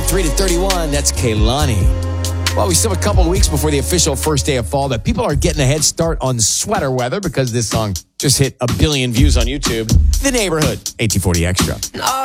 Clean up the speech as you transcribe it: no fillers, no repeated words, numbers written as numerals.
3 to 31. That's Kehlani. Well, we still have a couple of weeks before the official first day of fall, but people are getting a head start on sweater weather because this song just hit 1 billion views on YouTube. The Neighborhood, 1840 Extra.